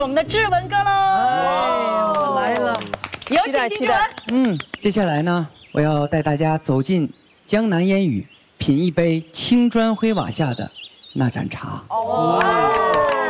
我们的志文哥喽， 来了， 有请金志文。 接下来呢，我要带大家走进江南烟雨，品一杯青砖灰瓦下的那盏茶。